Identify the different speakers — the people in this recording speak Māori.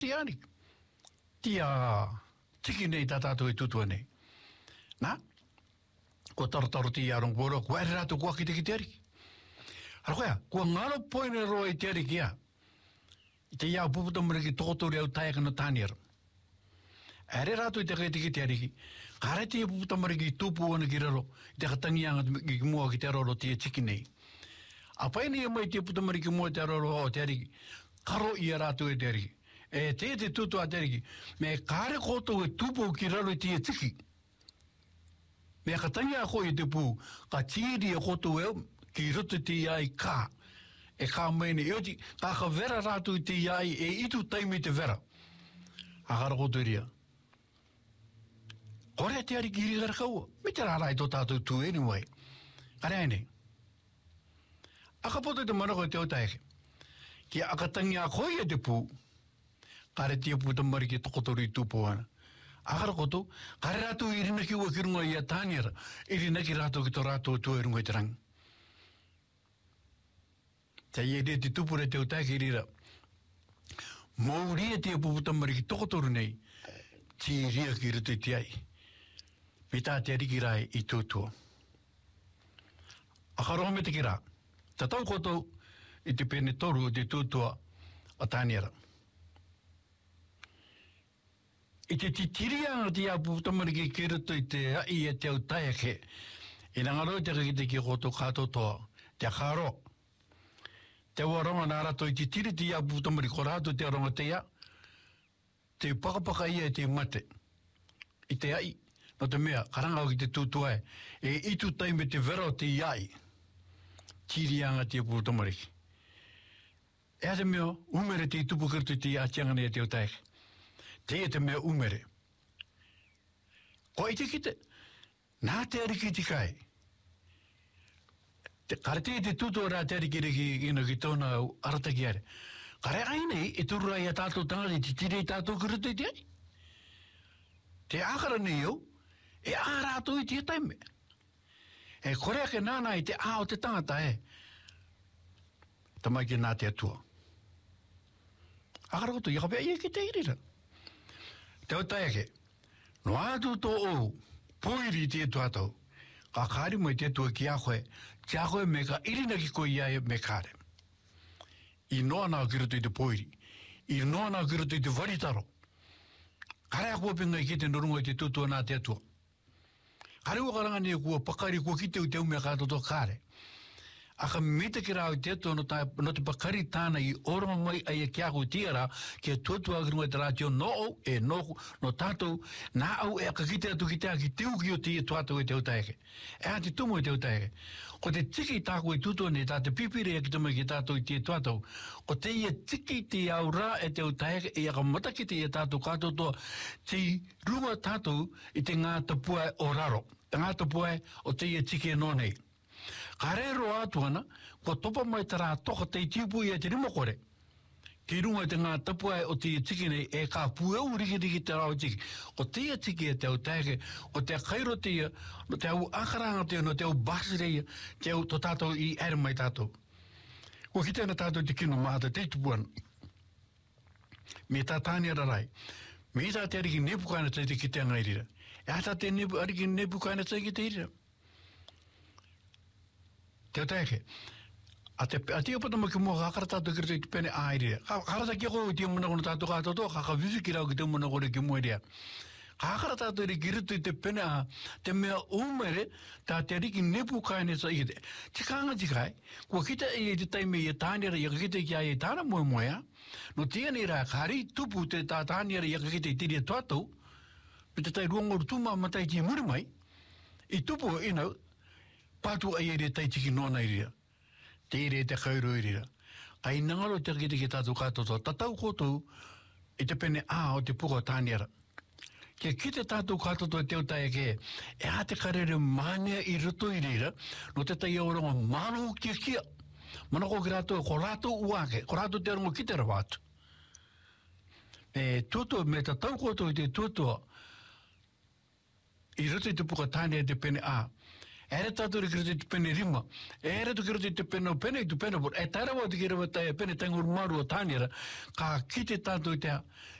Speaker 1: tiani. Tia tiki nei tatato i tutua nei. Na? Ko tarataro tia arong poro, ko ere rato kua ki te ariki. Ara koea, kua ngaro poine roa i te ariki ia. I te iau puputamuriki tokotori au taeka no tāniara. Ere rato i te kai te ariki. Kare tia puputamuriki tupu ana ki raro, i te katangianga ki mua ki te raro tia tiki nei. A paini e mai tia puputamuriki mua te raro o te ariki, karo i a rato e te ariki. E te tutu a te ariki, me kare koto e tupu ki raro i tia tiki. Me katangia ko i te pū, ka tiri e koto e ki roto te iai kā. E kā maini, e oti, ka vera rato i te iai e itu taimi te vera. Akara koto iria. Kore te ariki iri gara kaua. Me te rārai tō tātou tū anyway. Kare aine. Aka poto te manako te o taeke. Ki aka tangi a koi e te pū. Kare tia puta mariki tokotori tūpo ana. Akara koto, kare rato i rina ki ua ki runga i a tāniara. I rina ki rato ki tō rato tū e runga i te rangi. Te ie te tupure te o taeke rira. Mauria tia puta mariki tokotori nei. Ti ria ki rito i te ai. Me tā te ariki rai i tūtua. Akaroha me te ki rā. Ta tau koto i te pene toru o te tūtua a tāniara. I te titirianga te apu tamariki ki rito i te ai e te au taiake. I nangaro i te kakite ki koto kato toa. Te akaro. Te waronga nā rato i te tiri te apu tamariki ko rato te aronga te ia. Te pakapaka ia e te mate. I te ai. No te mea, karanga o ki te tūtua e. E itu taime te vera o te iai. Tirianga te apu tamariki. Ea te mea, umere te tupu kirtu te ia tiangane e te o taeke. Te e te mea umere. Ko i te kite, nā te ariki te kai. Kare te tutua rā te ariki reki ina ki tōna arataki are. Kare aine e turu rai a tātou tangari te tire i tātou kirtu i te ai. Te ākara nei au, e ārātou i te taime. E korea ke nāna i te āo te tangata e. Tamai ki nā te atua. Ākara koto, i kapea i ki te irira. Te o taeke, no ātu tō ou, poiri te tuatau, ka kāri mo i te tua ki a koe me ka irina ki koe ia me kāre. I noa nā kirutu i te poiri, i noa nā kirutu i te waritaro. Kare a kua pinga i ki te norunga i te tutua nā te atua. Kare ua karanga ni kua pakari kua ki te u te umea kātoto kāre. Aka mita ki rao i te atua no te pakari tāna i orama mai ai e kia koe tiara ki a tuatua akirunga i te rātio no au e no tātou nā au e aka ki te atu ki te a ki te uki o te i tuatau i te utaeke. E a te tumo i te utaeke. Ko te tiki i tāko i tutua nei tā te pipire e ki tumai ki tātou i te tuatau. Ko te i tiki te au rā e te utaeke e aka mataki te i tātou kātotoa te runga tātou i te ngā tapua o raro. Te ngā tapua o te i tiki e no nei. Ka rero atu ana, ko topa mai tara toka te tiupu i te rimokore. Ki runga te ngā tapua o te tiki nei e ka pueu riki te rao tiki. O te tiki e te au taeke, o te kairo te ia, no te au akaranga te no te au basire ia, te au to tātou i ere mai tātou. Ko ki tēnā tātou te kino mahata te tupuana. Me tā tānia rarai. Me tā te ariki nepukaina te ki te ngairira. E ata te ariki nepukaina te ki te irira. Te o taeke. A te opata mo ki mua kakara tātou kirito i te pene āiria. Karata ki ako i te muna kono tātou kātoto, kaka vivi ki rau ki te muna kono ki mua iria. Kakara tātou i kirito i te pene a, te mea umere, tā te riki nepu kaine sa i te. Te kānga ti kai, kua kita i te taime i a tāniara i a kakita ki a i tāna moe moea, no tia ni rā kāri tupu te tā tāniara i a kakita i tiri a tuatou, pe te tai ruangoru tūma matai ki muri mai, i tupu inau, pātu ai ere tai tiki nona iria. Te ere te kairo iria. Ai nangaro te kite ki tātou kātoto. Tatau kotou i te pene o te puka tāniara. Kia kite tātou kātoto te o taeke e a te karere mania i ruto iria no te tai aoronga manu kia. Manako ki rātou ko rātou uake. Ko rātou te arongo ki te rawātu. E tuto me tatau kotou i te tutoa i ruto i te puka tāniara te pene Era tātou kira te pene rima. Era tu kira te pene pene i tu pene por. E tara wa te kira wa tai pene tangur maru o tānira. Ka kite tātou te